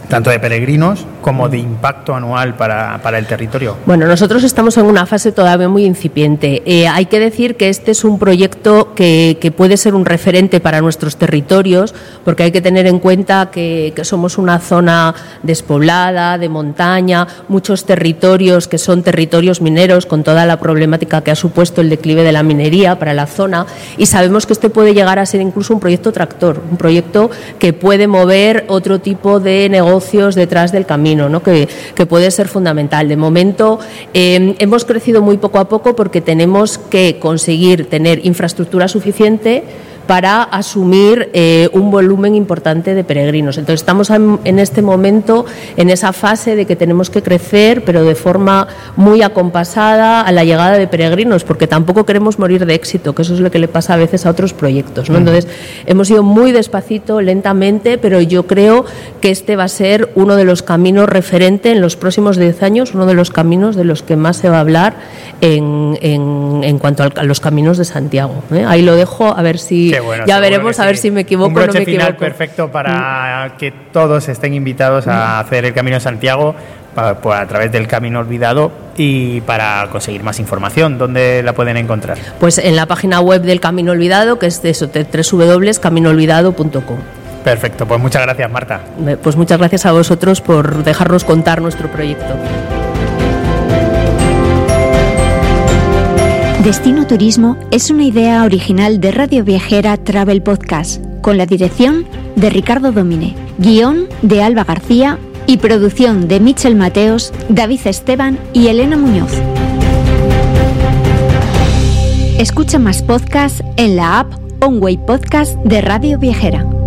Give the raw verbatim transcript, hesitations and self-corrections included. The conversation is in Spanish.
tanto de peregrinos como de impacto anual para, para el territorio? Bueno, nosotros estamos en una fase todavía muy incipiente. Eh, hay que decir que este es un proyecto que, que puede ser un referente para nuestros territorios, porque hay que tener en cuenta que, que somos una zona despoblada, de montaña, muchos territorios que son territorios mineros, con toda la problemática que ha supuesto el declive de la minería para la zona, y sabemos que este puede llegar a ser incluso un proyecto tractor, un proyecto que puede mover otro tipo de negocios detrás del camino, ¿no? que, que puede ser fundamental. De momento eh, hemos crecido muy poco a poco porque tenemos que conseguir tener infraestructura suficiente para asumir eh, un volumen importante de peregrinos. Entonces estamos en, en este momento en esa fase de que tenemos que crecer, pero de forma muy acompasada a la llegada de peregrinos, porque tampoco queremos morir de éxito, que eso es lo que le pasa a veces a otros proyectos, ¿no? Entonces hemos ido muy despacito, lentamente, pero yo creo que este va a ser uno de los caminos referente en los próximos diez años, uno de los caminos de los que más se va a hablar en, en, en cuanto a los caminos de Santiago, ¿eh? Ahí lo dejo, a ver si... Bueno, ya veremos a ver si me equivoco o no me equivoco. Un broche final perfecto para que todos estén invitados a hacer el Camino de Santiago para, para, a través del Camino Olvidado, y para conseguir más información, ¿dónde la pueden encontrar? Pues en la página web del Camino Olvidado, que es de eso, doble u doble u doble u punto camino olvidado punto com. Perfecto, pues muchas gracias, Marta. Pues muchas gracias a vosotros por dejarnos contar nuestro proyecto. Destino Turismo es una idea original de Radio Viajera Travel Podcast, con la dirección de Ricardo Domine, guión de Alba García y producción de Michel Mateos, David Esteban y Elena Muñoz. Escucha más podcasts en la app Onway Podcast de Radio Viajera.